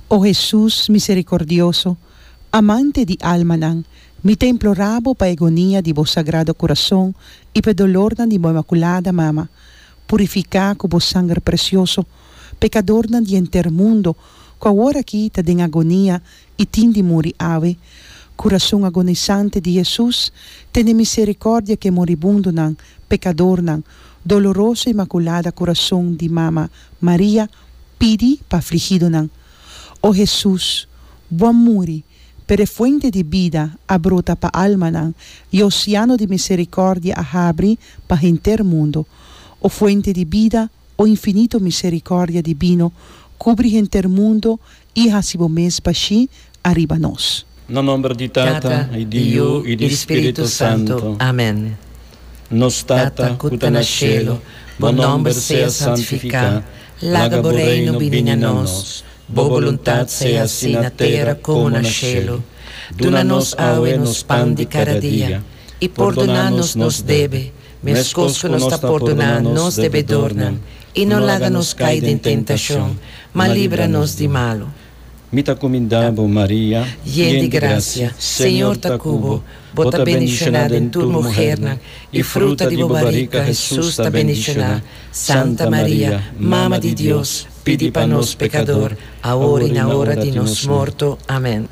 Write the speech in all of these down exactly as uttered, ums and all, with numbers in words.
Oh Jesús misericordioso, amante di alma nan, mi te imploravo pa agonia di vos sagrado corazón y pe dolor nan di mo imaculada mama, purifica con vos sangue precioso, pecador nan di enter mundo, qua ora quita den agonia y tindi muri ave, corazón agonizante di Jesús, tene misericordia que moribundo nan, pecador nan, doloroso imaculada corazón di mama María, pidi pa afligido nan. Oh Jesús, buen muri, per fuente di vida abrota pa alma nan, y oceano di misericordia ahabri pa inter mundo. O fuente di vida, o infinito misericordia divino, cubri inter mundo, y hasibo mes pashi arriba nos. No nombre di Tata, e di Io, e di Spirito Santo. Amen. Nos Tata, cuta na cielo, bon nombre sea santificat, laga reino vini a nos, bo voluntat sea si na terra como na cielo. Dona-nos aue nos pan de cada dia, e perdona-nos nos debe, mescos que nos está perdonando nos devedornan, e não laga-nos cair em tentação, mas livra-nos de malo. Mita comindabo Maria, llena de gracia, Senhor ta cubo, bota bendicionada en tu mujer, e fruta de bobarica Jesús ta bendicionada. Santa Maria, Mama de Dios, pidi pa nos pecador, ahora y na hora de nos morto. Amén.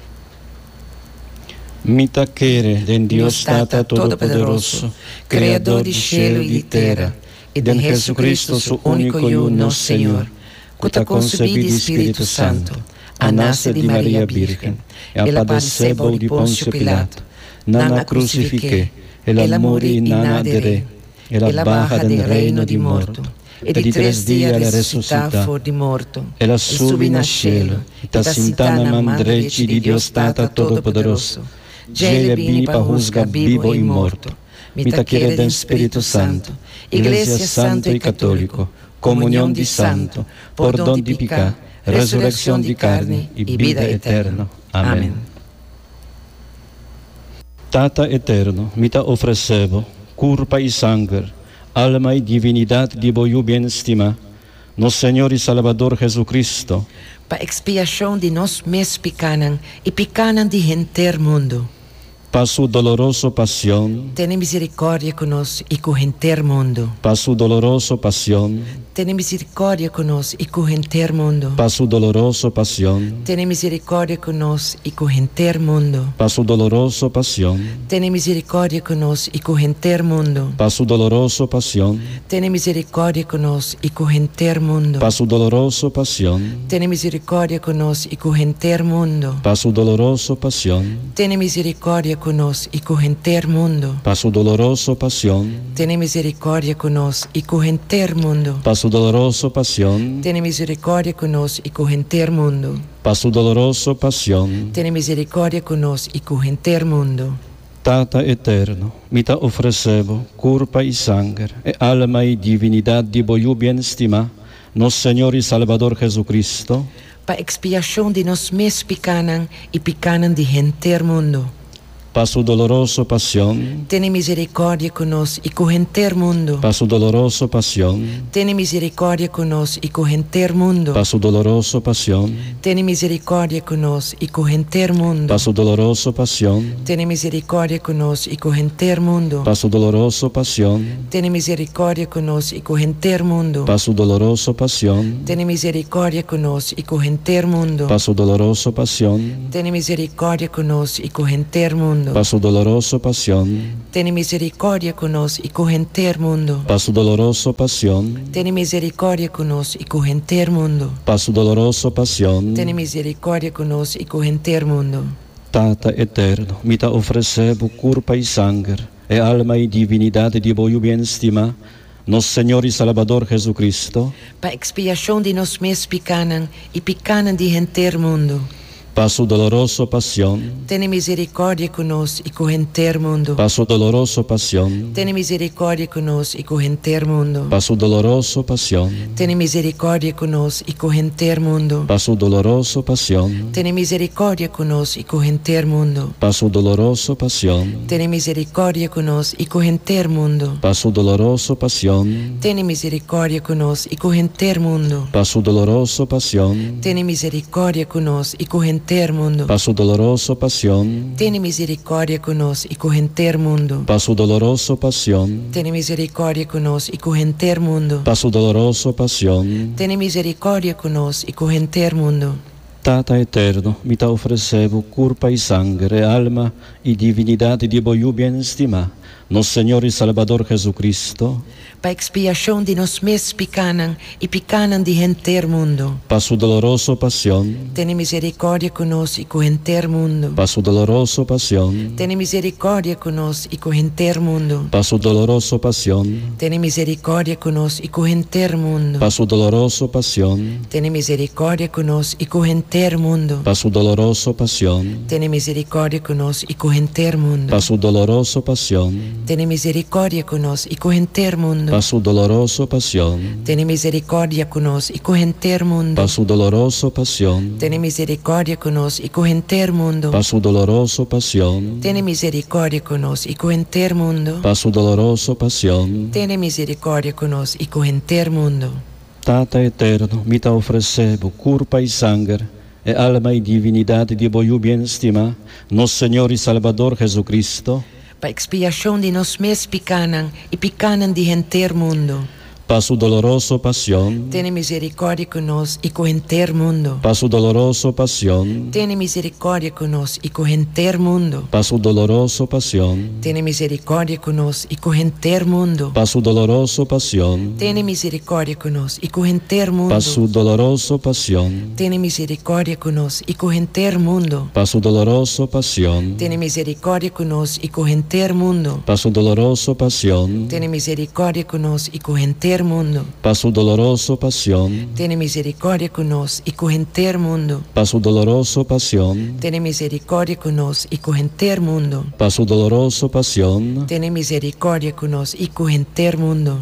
Mita quere den Dios Tata Todopoderoso, Creador de cielo y de tierra, y de Jesucristo su único y uno Señor, que ta concebido de Espíritu Santo, a nace de Maria Virgen, e a padecebo de Poncio Pilato, nana crucifique, ela muri nana adere, ela baja del reino di morto, e di tres dias ela resuscita, for di morto, ela subi na cielo, e ta sintana mandreci di Dios Tata Todopoderoso, gele bini pa juzga vivo e morto, mita quiere den Espíritu Santo, Iglesia Santo e Católico, comunión di Santo, perdón di pecado, resurrección de carne y vida eterna. Amén. Tata eterno, mita ofrecebo, curpa y sangre, alma y divinidad de voyu bien estima, nos Señor y Salvador Jesucristo, pa expiación de nos mes picanan y picanan de enter mundo. Pa su doloroso pasión, Ten misericordia con nos y con enter mundo. pa su doloroso pasión, Ten misericordia con nos y con enter mundo. pa su doloroso pasión, Ten misericordia con nos y con enter mundo. pa su doloroso pasión, Ten misericordia con nos y con enter mundo. pa su doloroso pasión, Ten misericordia con nos y con enter mundo. pa su doloroso pasión, Ten misericordia con nos y con enter mundo. pa su doloroso pasión, Ten misericordia con nos y con enter mundo. pa su doloroso pasión, Ten misericordia con nos y con enter mundo. pa su doloroso pasión, Ten misericordia con nos y con enter mundo. pa su doloroso pasión, Ten misericordia con nos y con enter mundo. Tata eterno, mita ofrecebo, curpa y sangre, e alma y divinidad de voyu bien estima, nos Señor y Salvador Jesucristo, Pa expiación de nos mes picanan y picanan de enter mundo. pa su doloroso pasión, Ten misericordia con nos y con enter mundo. pa su doloroso pasión, Ten misericordia con nos y con enter mundo. pa su doloroso pasión, Ten misericordia con nos y con enter mundo. pa su doloroso pasión, Ten misericordia con nos y con enter mundo. pa su doloroso pasión, Ten misericordia con nos y con enter mundo. pa su doloroso pasión, Ten misericordia con nos y con enter mundo. pa su doloroso pasión, Ten misericordia con nos y con enter mundo. pa su doloroso pasión, Ten misericordia con nos y con enter mundo. pa su doloroso pasión, Ten misericordia con nos y con enter mundo. pa su doloroso pasión, Ten misericordia con nos y con enter mundo. Tata eterno, mita ofrecebo curpa y sangre, e alma y divinidad de voyu bien estima, nos Señor y Salvador Jesucristo, Pa expiación de nos mes picanan y picanan de enter mundo. pa su dolorosa pasión, Tiene misericordia con nos y con enter mundo. pa su dolorosa pasión, Tiene misericordia con nos y con enter mundo. pa su dolorosa pasión, Tiene misericordia con nos y con enter mundo. pa su dolorosa pasión, Tiene misericordia con nos y con enter mundo. pa su dolorosa pasión, Tiene misericordia con nos y con enter mundo. pa su dolorosa pasión, Tiene misericordia con nos y con enter mundo. pa su dolorosa pasión, Tiene misericordia con nos y con enter mundo. pa su dolorosa pasión, Tiene misericordia con nos y con enter mundo. pa su dolorosa pasión, Tiene misericordia con nos y con enter mundo. pa su dolorosa pasión. Tiene misericordia con nos y con enter mundo. Tata eterno, mi te ofrecebo curpa y sangre, alma y divinidad de voyu bien estima, nos Señor y Salvador Jesucristo, Pa expiación de nos mes picanan y picanan de enter mundo. pa su dolorosa pasión, Tiene misericordia con nos y con enter mundo. pa su dolorosa pasión, Tiene misericordia con nos y con enter mundo. pa su dolorosa pasión, Tiene misericordia con nos y con enter mundo. pa su dolorosa pasión, Tiene misericordia con nos y con enter mundo. pa su dolorosa pasión, Tiene misericordia con nos y con enter mundo. pa su dolorosa pasión, Tiene misericordia con nos y con enter mundo. pa su dolorosa pasión, Tiene misericordia con nos y con enter mundo. pa su dolorosa pasión, Tiene misericordia con nos y con enter mundo. pa su dolorosa pasión, Tiene misericordia con nos y con enter mundo. pa su dolorosa pasión. Tiene misericordia con nos y con enter mundo. Tata eterno, mi te ofrecebo curpa y sangre, e alma y divinidad de voyu bien estima, nos Señor y Salvador Jesucristo, Pa expiación de nos mes picanan y picanan de enter mundo. pa su dolorosa pasión, Tiene misericordia con nos y con enter mundo. pa su dolorosa pasión, Tiene misericordia con nos y con enter mundo. pa su dolorosa pasión, Tiene misericordia con nos y con enter mundo. pa su dolorosa pasión, Tiene misericordia con nos y con enter mundo. pa su dolorosa pasión, Tiene misericordia con nos y con enter mundo. pa su dolorosa pasión, Tiene misericordia con nos y con enter mundo. pa su dolorosa pasión, Tiene misericordia con nos y con enter mundo. pa su dolorosa pasión, Tiene misericordia con nos y con enter mundo. pa su dolorosa pasión, Tiene misericordia con nos y con enter mundo. pa su dolorosa pasión. Tiene misericordia con nos y con enter mundo.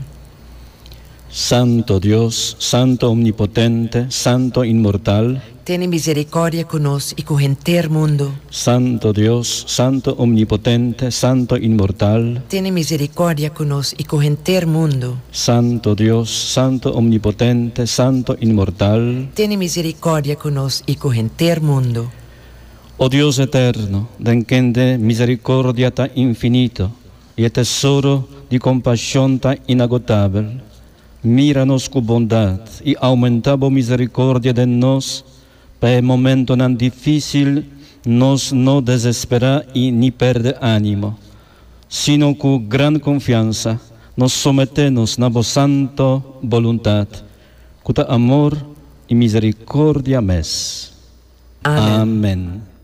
Santo Dios, Santo Omnipotente, Santo Inmortal, Tiene misericordia con nos y con enter mundo. Santo Dios, Santo Omnipotente, Santo Inmortal, Tiene misericordia con nos y con enter mundo. Santo Dios, Santo Omnipotente, Santo Inmortal, Tiene misericordia con nos y con enter mundo. oh Dios eterno, den quien de misericordia tan infinito y el tesoro de compasión tan inagotable, míranos con bondad y aumentabo misericordia de nos, para el momento tan difícil nos no desespera y ni perde ánimo, sino con gran confianza nos sometemos a vos santo voluntad, con amor y misericordia mes. Amén. Amén.